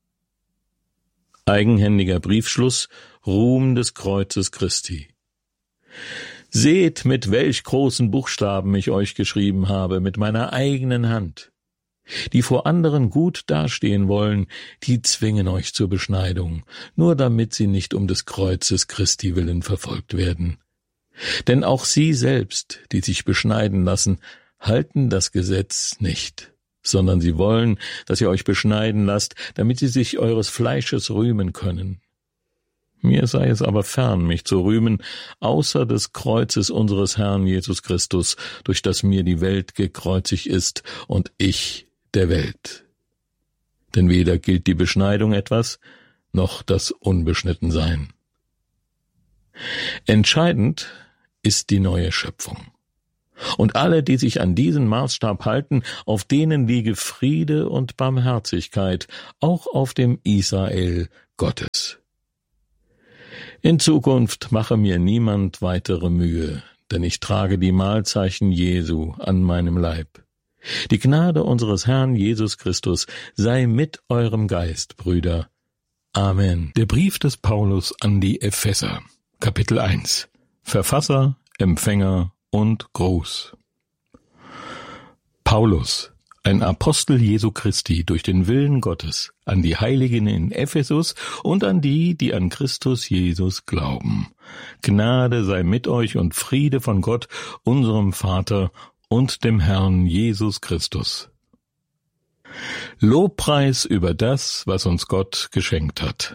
Eigenhändiger Briefschluss, Ruhm des Kreuzes Christi. Seht, mit welch großen Buchstaben ich euch geschrieben habe, mit meiner eigenen Hand. Die vor anderen gut dastehen wollen, die zwingen euch zur Beschneidung, nur damit sie nicht um des Kreuzes Christi willen verfolgt werden. Denn auch sie selbst, die sich beschneiden lassen, halten das Gesetz nicht, sondern sie wollen, dass ihr euch beschneiden lasst, damit sie sich eures Fleisches rühmen können. Mir sei es aber fern, mich zu rühmen, außer des Kreuzes unseres Herrn Jesus Christus, durch das mir die Welt gekreuzigt ist und ich der Welt. Denn weder gilt die Beschneidung etwas, noch das Unbeschnittensein. Entscheidend ist die neue Schöpfung. Und alle, die sich an diesen Maßstab halten, auf denen liege Friede und Barmherzigkeit, auch auf dem Israel Gottes. In Zukunft mache mir niemand weitere Mühe, denn ich trage die Mahlzeichen Jesu an meinem Leib. Die Gnade unseres Herrn Jesus Christus sei mit eurem Geist, Brüder. Amen. Der Brief des Paulus an die Epheser, Kapitel eins. Verfasser, Empfänger und Gruß. Paulus, ein Apostel Jesu Christi durch den Willen Gottes, an die Heiligen in Ephesus und an die, die an Christus Jesus glauben. Gnade sei mit euch und Friede von Gott, unserem Vater und dem Herrn Jesus Christus. Lobpreis über das, was uns Gott geschenkt hat.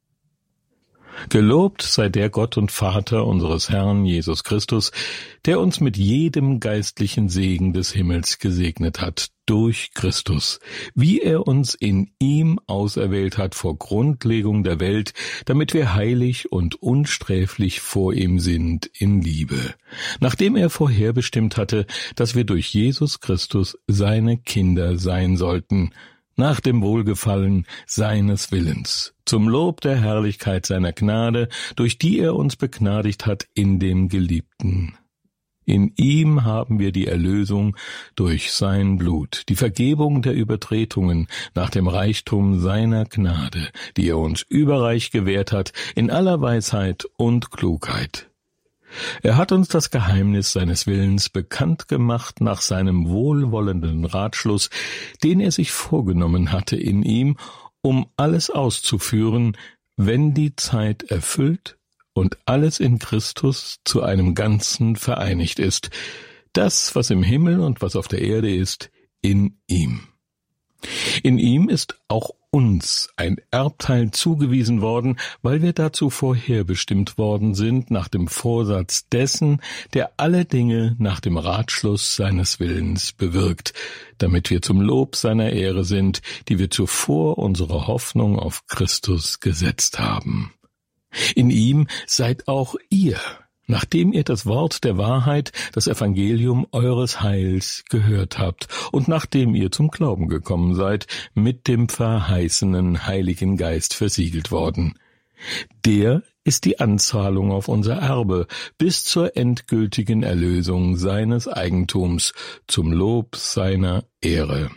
Gelobt sei der Gott und Vater unseres Herrn Jesus Christus, der uns mit jedem geistlichen Segen des Himmels gesegnet hat, durch Christus, wie er uns in ihm auserwählt hat vor Grundlegung der Welt, damit wir heilig und unsträflich vor ihm sind in Liebe, nachdem er vorherbestimmt hatte, dass wir durch Jesus Christus seine Kinder sein sollten, nach dem Wohlgefallen seines Willens, zum Lob der Herrlichkeit seiner Gnade, durch die er uns begnadigt hat in dem Geliebten. In ihm haben wir die Erlösung durch sein Blut, die Vergebung der Übertretungen nach dem Reichtum seiner Gnade, die er uns überreich gewährt hat in aller Weisheit und Klugheit. Er hat uns das Geheimnis seines Willens bekannt gemacht nach seinem wohlwollenden Ratschluss, den er sich vorgenommen hatte in ihm, um alles auszuführen, wenn die Zeit erfüllt und alles in Christus zu einem Ganzen vereinigt ist, das, was im Himmel und was auf der Erde ist, in ihm. In ihm ist auch uns ein Erbteil zugewiesen worden, weil wir dazu vorherbestimmt worden sind nach dem Vorsatz dessen, der alle Dinge nach dem Ratschluss seines Willens bewirkt, damit wir zum Lob seiner Ehre sind, die wir zuvor unsere Hoffnung auf Christus gesetzt haben. In ihm seid auch ihr, nachdem ihr das Wort der Wahrheit, das Evangelium eures Heils gehört habt und nachdem ihr zum Glauben gekommen seid, mit dem verheißenen Heiligen Geist versiegelt worden. Der ist die Anzahlung auf unser Erbe bis zur endgültigen Erlösung seines Eigentums zum Lob seiner Ehre.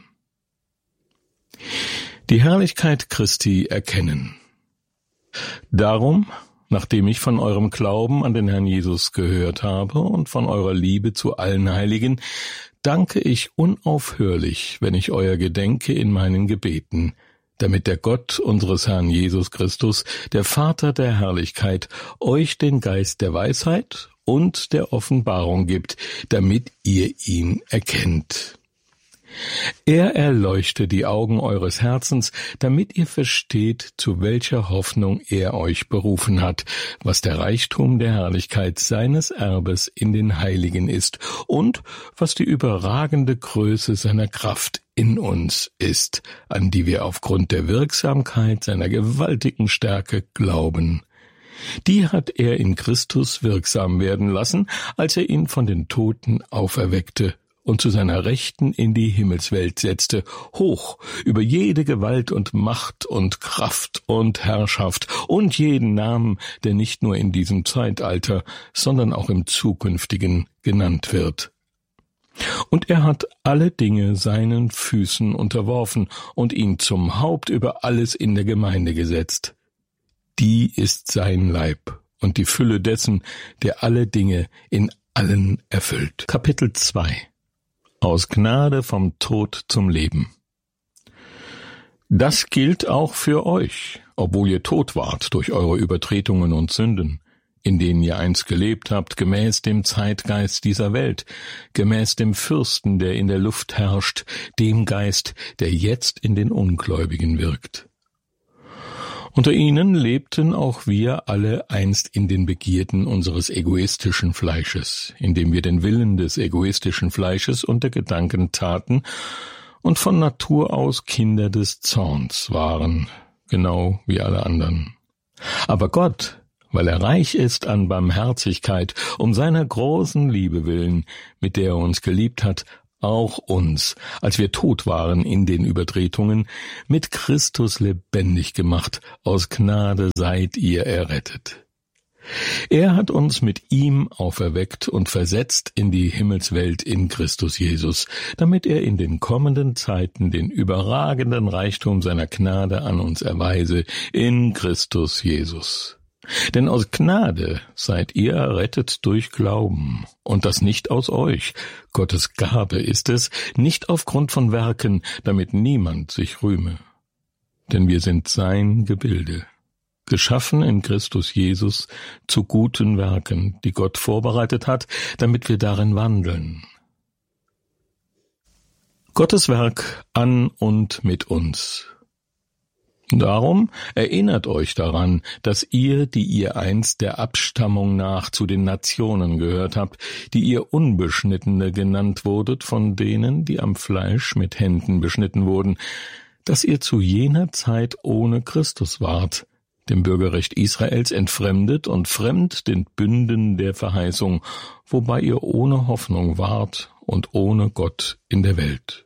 Die Herrlichkeit Christi erkennen. Darum, nachdem ich von eurem Glauben an den Herrn Jesus gehört habe und von eurer Liebe zu allen Heiligen, danke ich unaufhörlich, wenn ich euer gedenke in meinen Gebeten, damit der Gott unseres Herrn Jesus Christus, der Vater der Herrlichkeit, euch den Geist der Weisheit und der Offenbarung gibt, damit ihr ihn erkennt. Er erleuchte die Augen eures Herzens, damit ihr versteht, zu welcher Hoffnung er euch berufen hat, was der Reichtum der Herrlichkeit seines Erbes in den Heiligen ist und was die überragende Größe seiner Kraft in uns ist, an die wir aufgrund der Wirksamkeit seiner gewaltigen Stärke glauben. Die hat er in Christus wirksam werden lassen, als er ihn von den Toten auferweckte und zu seiner Rechten in die Himmelswelt setzte, hoch über jede Gewalt und Macht und Kraft und Herrschaft und jeden Namen, der nicht nur in diesem Zeitalter, sondern auch im zukünftigen genannt wird. Und er hat alle Dinge seinen Füßen unterworfen und ihn zum Haupt über alles in der Gemeinde gesetzt. Die ist sein Leib und die Fülle dessen, der alle Dinge in allen erfüllt. Kapitel zwei. Aus Gnade vom Tod zum Leben. Das gilt auch für euch, obwohl ihr tot wart durch eure Übertretungen und Sünden, in denen ihr einst gelebt habt, gemäß dem Zeitgeist dieser Welt, gemäß dem Fürsten, der in der Luft herrscht, dem Geist, der jetzt in den Ungläubigen wirkt. Unter ihnen lebten auch wir alle einst in den Begierden unseres egoistischen Fleisches, indem wir den Willen des egoistischen Fleisches und der Gedanken taten und von Natur aus Kinder des Zorns waren, genau wie alle anderen. Aber Gott, weil er reich ist an Barmherzigkeit, um seiner großen Liebe willen, mit der er uns geliebt hat, auch uns, als wir tot waren in den Übertretungen, mit Christus lebendig gemacht, aus Gnade seid ihr errettet. Er hat uns mit ihm auferweckt und versetzt in die Himmelswelt in Christus Jesus, damit er in den kommenden Zeiten den überragenden Reichtum seiner Gnade an uns erweise, in Christus Jesus. Denn aus Gnade seid ihr errettet durch Glauben, und das nicht aus euch. Gottes Gabe ist es, nicht aufgrund von Werken, damit niemand sich rühme. Denn wir sind sein Gebilde, geschaffen in Christus Jesus zu guten Werken, die Gott vorbereitet hat, damit wir darin wandeln. Gottes Werk an und mit uns. Darum erinnert euch daran, dass ihr, die ihr einst der Abstammung nach zu den Nationen gehört habt, die ihr Unbeschnittene genannt wurdet von denen, die am Fleisch mit Händen beschnitten wurden, dass ihr zu jener Zeit ohne Christus wart, dem Bürgerrecht Israels entfremdet und fremd den Bünden der Verheißung, wobei ihr ohne Hoffnung wart und ohne Gott in der Welt.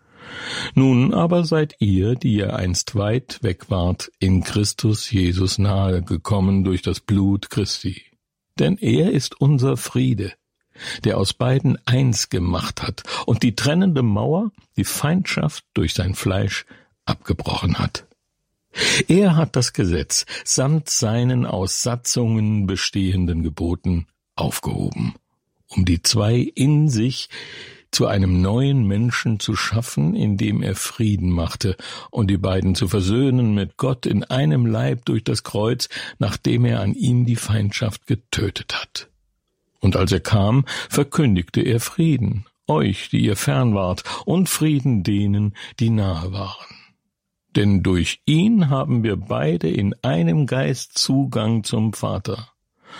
Nun aber seid ihr, die ihr einst weit weg wart, in Christus Jesus nahe gekommen durch das Blut Christi. Denn er ist unser Friede, der aus beiden eins gemacht hat und die trennende Mauer, die Feindschaft durch sein Fleisch abgebrochen hat. Er hat das Gesetz samt seinen aus Satzungen bestehenden Geboten aufgehoben, um die zwei in sich zu einem neuen Menschen zu schaffen, indem er Frieden machte, und die beiden zu versöhnen mit Gott in einem Leib durch das Kreuz, nachdem er an ihm die Feindschaft getötet hat. Und als er kam, verkündigte er Frieden, euch, die ihr fern wart, und Frieden denen, die nahe waren. Denn durch ihn haben wir beide in einem Geist Zugang zum Vater.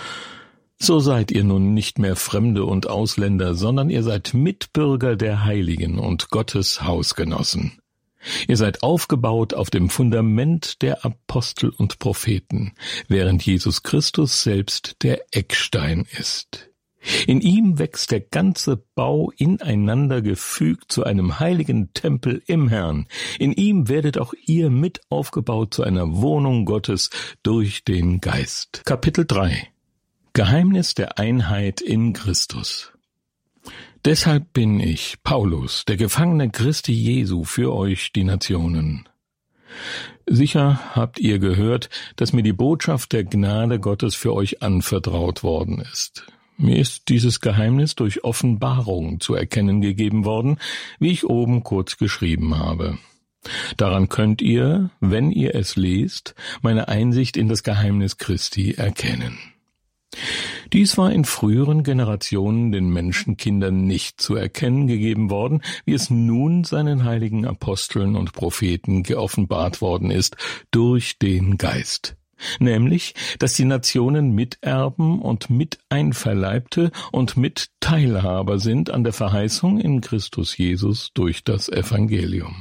So seid ihr nun nicht mehr Fremde und Ausländer, sondern ihr seid Mitbürger der Heiligen und Gottes Hausgenossen. Ihr seid aufgebaut auf dem Fundament der Apostel und Propheten, während Jesus Christus selbst der Eckstein ist. In ihm wächst der ganze Bau ineinander gefügt zu einem heiligen Tempel im Herrn. In ihm werdet auch ihr mit aufgebaut zu einer Wohnung Gottes durch den Geist. Kapitel drei. Geheimnis der Einheit in Christus. Deshalb bin ich, Paulus, der Gefangene Christi Jesu, für euch die Nationen. Sicher habt ihr gehört, dass mir die Botschaft der Gnade Gottes für euch anvertraut worden ist. Mir ist dieses Geheimnis durch Offenbarung zu erkennen gegeben worden, wie ich oben kurz geschrieben habe. Daran könnt ihr, wenn ihr es lest, meine Einsicht in das Geheimnis Christi erkennen. Dies war in früheren Generationen den Menschenkindern nicht zu erkennen gegeben worden, wie es nun seinen heiligen Aposteln und Propheten geoffenbart worden ist durch den Geist. Nämlich, dass die Nationen Miterben und Miteinverleibte und Mitteilhaber sind an der Verheißung in Christus Jesus durch das Evangelium.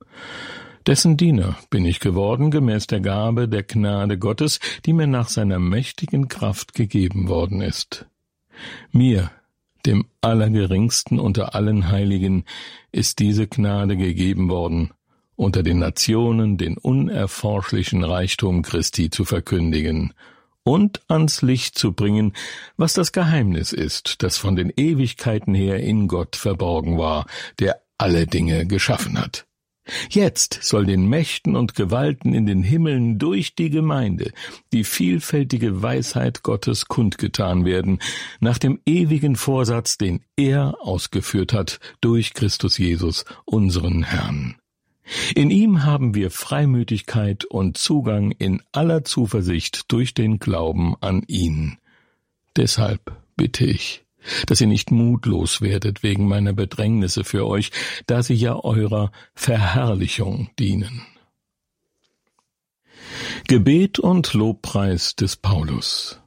Dessen Diener bin ich geworden, gemäß der Gabe der Gnade Gottes, die mir nach seiner mächtigen Kraft gegeben worden ist. Mir, dem Allergeringsten unter allen Heiligen, ist diese Gnade gegeben worden, unter den Nationen den unerforschlichen Reichtum Christi zu verkündigen und ans Licht zu bringen, was das Geheimnis ist, das von den Ewigkeiten her in Gott verborgen war, der alle Dinge geschaffen hat. Jetzt soll den Mächten und Gewalten in den Himmeln durch die Gemeinde die vielfältige Weisheit Gottes kundgetan werden, nach dem ewigen Vorsatz, den er ausgeführt hat durch Christus Jesus, unseren Herrn. In ihm haben wir Freimütigkeit und Zugang in aller Zuversicht durch den Glauben an ihn. Deshalb bitte ich, dass ihr nicht mutlos werdet wegen meiner Bedrängnisse für euch, da sie ja eurer Verherrlichung dienen. Gebet und Lobpreis des Paulus.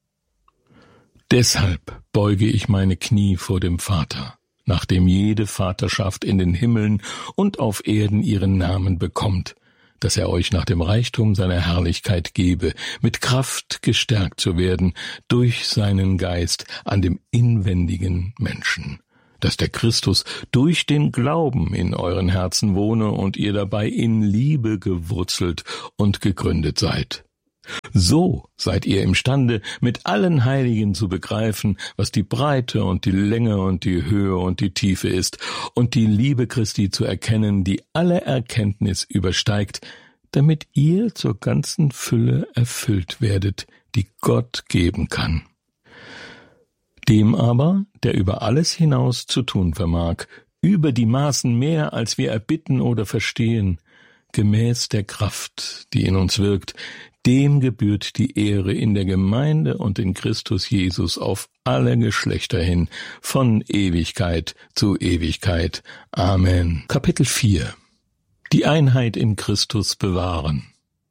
Deshalb beuge ich meine Knie vor dem Vater, nachdem jede Vaterschaft in den Himmeln und auf Erden ihren Namen bekommt, dass er euch nach dem Reichtum seiner Herrlichkeit gebe, mit Kraft gestärkt zu werden durch seinen Geist an dem inwendigen Menschen, dass der Christus durch den Glauben in euren Herzen wohne und ihr dabei in Liebe gewurzelt und gegründet seid. So seid ihr imstande, mit allen Heiligen zu begreifen, was die Breite und die Länge und die Höhe und die Tiefe ist, und die Liebe Christi zu erkennen, die alle Erkenntnis übersteigt, damit ihr zur ganzen Fülle erfüllt werdet, die Gott geben kann. Dem aber, der über alles hinaus zu tun vermag, über die Maßen mehr, als wir erbitten oder verstehen, gemäß der Kraft, die in uns wirkt, dem gebührt die Ehre in der Gemeinde und in Christus Jesus auf alle Geschlechter hin, von Ewigkeit zu Ewigkeit. Amen. Kapitel vier. Die Einheit in Christus bewahren.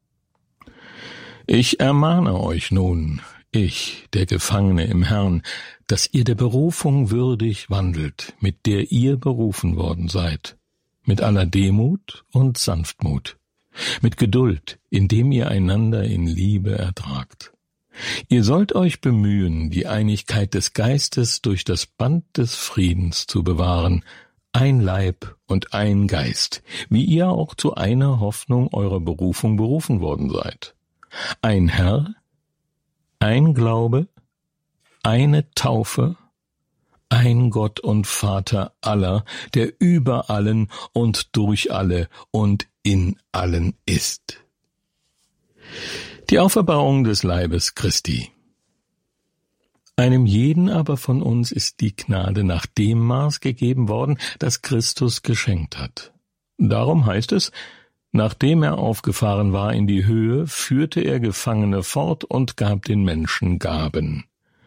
Ich ermahne euch nun, ich, der Gefangene im Herrn, dass ihr der Berufung würdig wandelt, mit der ihr berufen worden seid, mit aller Demut und Sanftmut, mit Geduld, indem ihr einander in Liebe ertragt. Ihr sollt euch bemühen, die Einigkeit des Geistes durch das Band des Friedens zu bewahren, ein Leib und ein Geist, wie ihr auch zu einer Hoffnung eurer Berufung berufen worden seid. Ein Herr, ein Glaube, eine Taufe, ein Gott und Vater aller, der über allen und durch alle und in allen ist. Die Auferbauung des Leibes Christi. Einem jeden aber von uns ist die Gnade nach dem Maß gegeben worden, das Christus geschenkt hat. Darum heißt es, nachdem er aufgefahren war in die Höhe, führte er Gefangene fort und gab den Menschen Gaben.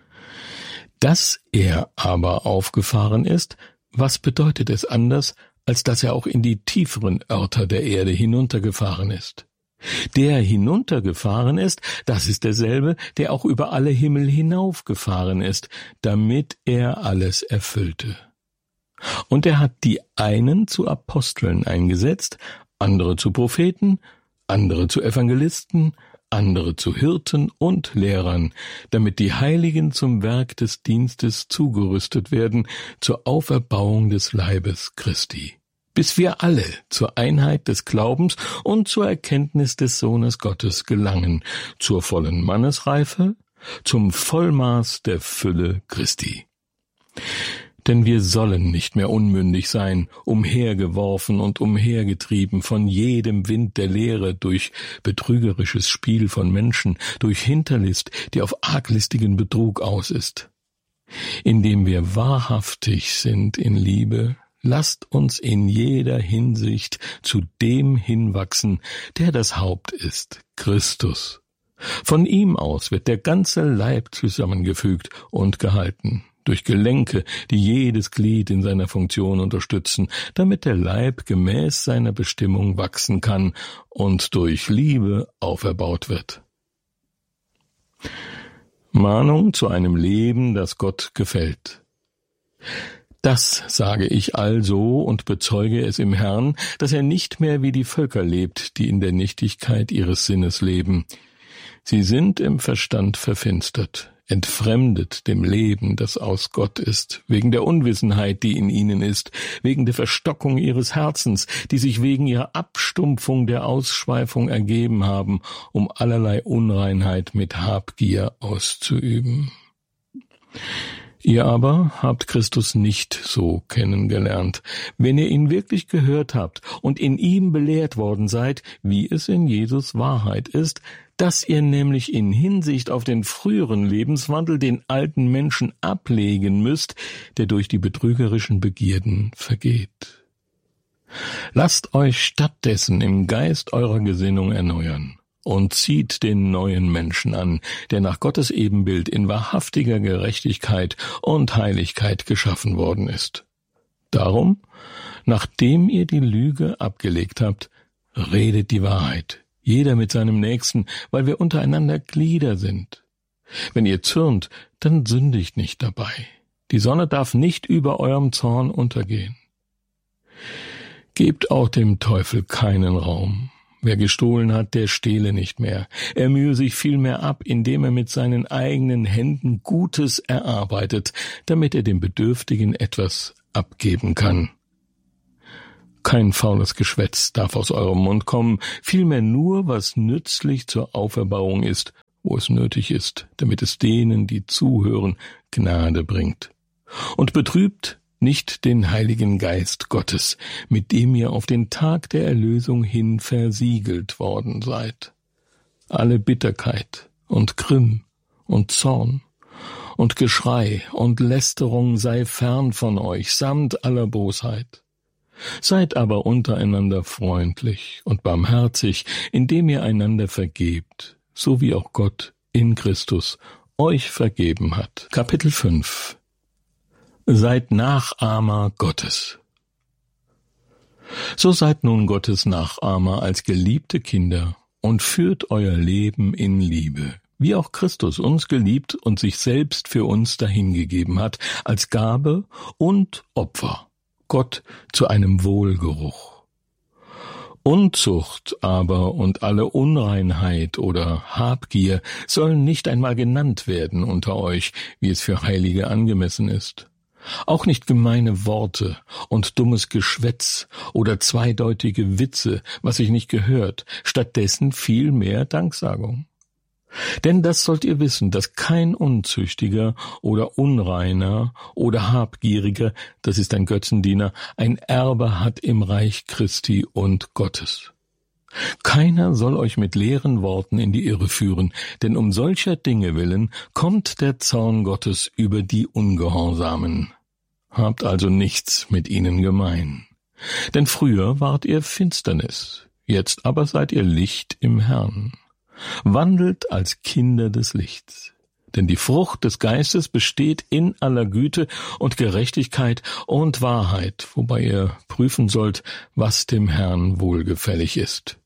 Dass er aber aufgefahren ist, was bedeutet es anders, als dass er auch in die tieferen Örter der Erde hinuntergefahren ist? Der hinuntergefahren ist, das ist derselbe, der auch über alle Himmel hinaufgefahren ist, damit er alles erfüllte. Und er hat die einen zu Aposteln eingesetzt, andere zu Propheten, andere zu Evangelisten, andere zu Hirten und Lehrern, damit die Heiligen zum Werk des Dienstes zugerüstet werden, zur Auferbauung des Leibes Christi, bis wir alle zur Einheit des Glaubens und zur Erkenntnis des Sohnes Gottes gelangen, zur vollen Mannesreife, zum Vollmaß der Fülle Christi. Denn wir sollen nicht mehr unmündig sein, umhergeworfen und umhergetrieben von jedem Wind der Lehre durch betrügerisches Spiel von Menschen, durch Hinterlist, die auf arglistigen Betrug aus ist. Indem wir wahrhaftig sind in Liebe, lasst uns in jeder Hinsicht zu dem hinwachsen, der das Haupt ist, Christus. Von ihm aus wird der ganze Leib zusammengefügt und gehalten, durch Gelenke, die jedes Glied in seiner Funktion unterstützen, damit der Leib gemäß seiner Bestimmung wachsen kann und durch Liebe auferbaut wird. Mahnung zu einem Leben, das Gott gefällt. Das sage ich also und bezeuge es im Herrn, dass er nicht mehr wie die Völker lebt, die in der Nichtigkeit ihres Sinnes leben. Sie sind im Verstand verfinstert, entfremdet dem Leben, das aus Gott ist, wegen der Unwissenheit, die in ihnen ist, wegen der Verstockung ihres Herzens, die sich wegen ihrer Abstumpfung der Ausschweifung ergeben haben, um allerlei Unreinheit mit Habgier auszuüben. Ihr aber habt Christus nicht so kennengelernt. Wenn ihr ihn wirklich gehört habt und in ihm belehrt worden seid, wie es in Jesus Wahrheit ist, dass ihr nämlich in Hinsicht auf den früheren Lebenswandel den alten Menschen ablegen müsst, der durch die betrügerischen Begierden vergeht. Lasst euch stattdessen im Geist eurer Gesinnung erneuern und zieht den neuen Menschen an, der nach Gottes Ebenbild in wahrhaftiger Gerechtigkeit und Heiligkeit geschaffen worden ist. Darum, nachdem ihr die Lüge abgelegt habt, redet die Wahrheit, jeder mit seinem Nächsten, weil wir untereinander Glieder sind. Wenn ihr zürnt, dann sündigt nicht dabei. Die Sonne darf nicht über eurem Zorn untergehen. Gebt auch dem Teufel keinen Raum. Wer gestohlen hat, der stehle nicht mehr. Er mühe sich vielmehr ab, indem er mit seinen eigenen Händen Gutes erarbeitet, damit er dem Bedürftigen etwas abgeben kann. Kein faules Geschwätz darf aus eurem Mund kommen, vielmehr nur, was nützlich zur Auferbauung ist, wo es nötig ist, damit es denen, die zuhören, Gnade bringt. Und betrübt nicht den Heiligen Geist Gottes, mit dem ihr auf den Tag der Erlösung hin versiegelt worden seid. Alle Bitterkeit und Grimm und Zorn und Geschrei und Lästerung sei fern von euch, samt aller Bosheit. Seid aber untereinander freundlich und barmherzig, indem ihr einander vergebt, so wie auch Gott in Christus euch vergeben hat. Kapitel fünf. Seid Nachahmer Gottes. So seid nun Gottes Nachahmer als geliebte Kinder und führt euer Leben in Liebe, wie auch Christus uns geliebt und sich selbst für uns dahingegeben hat, als Gabe und Opfer, Gott zu einem Wohlgeruch. Unzucht aber und alle Unreinheit oder Habgier sollen nicht einmal genannt werden unter euch, wie es für Heilige angemessen ist. Auch nicht gemeine Worte und dummes Geschwätz oder zweideutige Witze, was sich nicht gehört, stattdessen viel mehr Danksagung. Denn das sollt ihr wissen, dass kein Unzüchtiger oder Unreiner oder Habgieriger, das ist ein Götzendiener, ein Erbe hat im Reich Christi und Gottes. Keiner soll euch mit leeren Worten in die Irre führen, denn um solcher Dinge willen kommt der Zorn Gottes über die Ungehorsamen. Habt also nichts mit ihnen gemein. Denn früher wart ihr Finsternis, jetzt aber seid ihr Licht im Herrn. Wandelt als Kinder des Lichts. Denn die Frucht des Geistes besteht in aller Güte und Gerechtigkeit und Wahrheit, wobei ihr prüfen sollt, was dem Herrn wohlgefällig ist.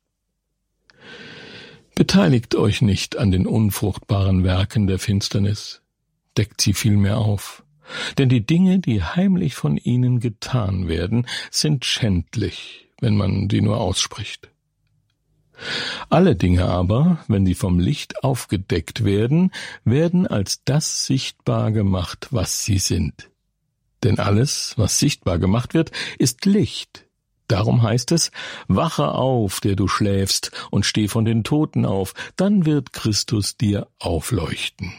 Beteiligt euch nicht an den unfruchtbaren Werken der Finsternis, deckt sie vielmehr auf. Denn die Dinge, die heimlich von ihnen getan werden, sind schändlich, wenn man sie nur ausspricht. Alle Dinge aber, wenn sie vom Licht aufgedeckt werden, werden als das sichtbar gemacht, was sie sind. Denn alles, was sichtbar gemacht wird, ist Licht. Darum heißt es, wache auf, der du schläfst, und steh von den Toten auf, dann wird Christus dir aufleuchten.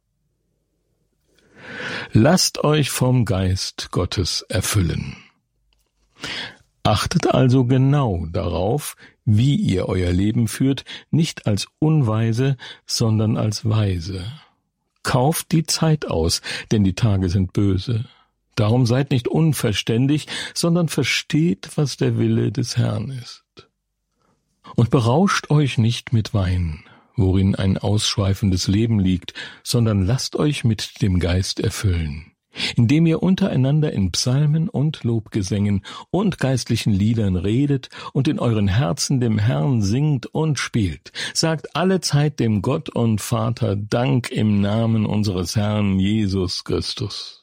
Lasst euch vom Geist Gottes erfüllen. Achtet also genau darauf, wie ihr euer Leben führt, nicht als Unweise, sondern als Weise. Kauft die Zeit aus, denn die Tage sind böse. Darum seid nicht unverständig, sondern versteht, was der Wille des Herrn ist. Und berauscht euch nicht mit Wein, worin ein ausschweifendes Leben liegt, sondern lasst euch mit dem Geist erfüllen, indem ihr untereinander in Psalmen und Lobgesängen und geistlichen Liedern redet und in euren Herzen dem Herrn singt und spielt. Sagt allezeit dem Gott und Vater Dank im Namen unseres Herrn Jesus Christus.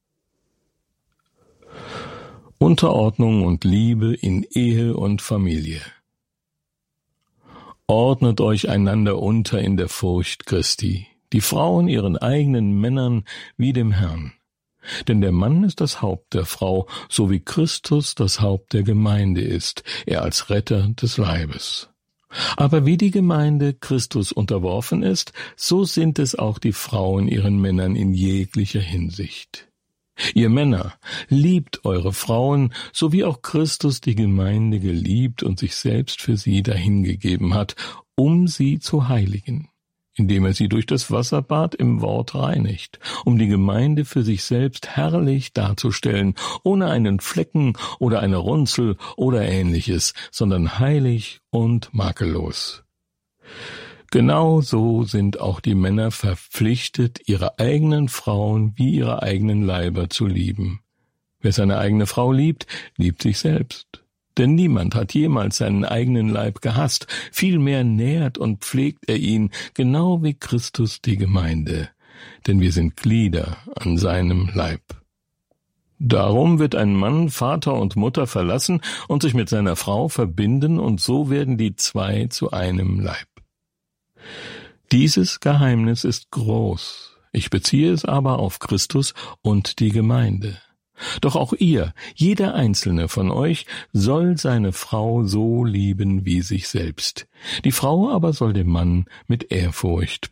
Unterordnung und Liebe in Ehe und Familie. Ordnet euch einander unter in der Furcht Christi, die Frauen ihren eigenen Männern wie dem Herrn. Denn der Mann ist das Haupt der Frau, so wie Christus das Haupt der Gemeinde ist, er als Retter des Leibes. Aber wie die Gemeinde Christus unterworfen ist, so sind es auch die Frauen ihren Männern in jeglicher Hinsicht. Ihr Männer, liebt eure Frauen, so wie auch Christus die Gemeinde geliebt und sich selbst für sie dahingegeben hat, um sie zu heiligen, indem er sie durch das Wasserbad im Wort reinigt, um die Gemeinde für sich selbst herrlich darzustellen, ohne einen Flecken oder eine Runzel oder Ähnliches, sondern heilig und makellos. Genau so sind auch die Männer verpflichtet, ihre eigenen Frauen wie ihre eigenen Leiber zu lieben. Wer seine eigene Frau liebt, liebt sich selbst. Denn niemand hat jemals seinen eigenen Leib gehasst, vielmehr nährt und pflegt er ihn, genau wie Christus die Gemeinde, denn wir sind Glieder an seinem Leib. Darum wird ein Mann Vater und Mutter verlassen und sich mit seiner Frau verbinden, und so werden die zwei zu einem Leib. Dieses Geheimnis ist groß, ich beziehe es aber auf Christus und die Gemeinde. Doch auch ihr, jeder einzelne von euch, soll seine Frau so lieben wie sich selbst. Die Frau aber soll dem Mann mit Ehrfurcht